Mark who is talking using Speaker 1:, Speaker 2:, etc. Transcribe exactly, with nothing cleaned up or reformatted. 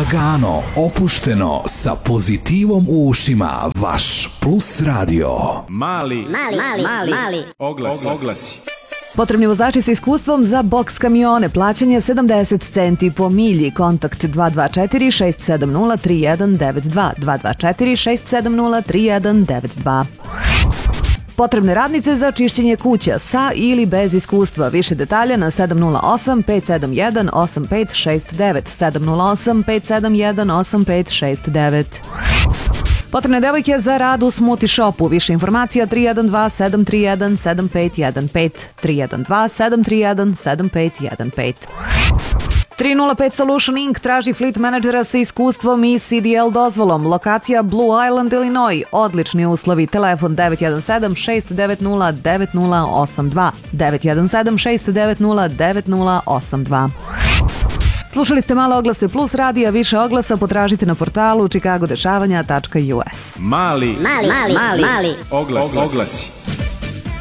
Speaker 1: Lagano, opušteno, sa pozitivom u ušima. Vaš Plus radio.
Speaker 2: Mali, mali, mali, mali, mali. Oglasi. Oglasi.
Speaker 3: Potrebni vozači sa iskustvom za boks kamione. Plaćanje sedamdeset centi po milji. Kontakt dva dva četiri šest sedam nula tri jedan devet dva. dva dva četiri šest sedam nula tri jedan devet dva. Potrebne radnice za čišćenje kuća sa ili bez iskustva. Više detalja na sedam nula osam pet sedam jedan osam pet šest devet. sedam nula osam pet sedam jedan osam pet šest devet. Potrebne devojke za rad u Smoothie Shopu. Više informacija tri jedan dva sedam tri jedan sedam pet jedan pet. tri jedan dva sedam tri jedan sedam pet jedan pet. tri nula pet Solution incorporated traži fleet menadžera sa iskustvom i C D L dozvolom. Lokacija Blue Island, Illinois. Odlični uslovi. Telefon devet jedan sedam šest devet nula devet nula osam dva. devet jedan sedam šest devet nula devet nula osam dva. Slušali ste Male oglase Plus radija. Više oglasa potražite na portalu chicago dešavanja tačka u s.
Speaker 2: Mali, mali, mali, mali. Oglasi. Oglasi.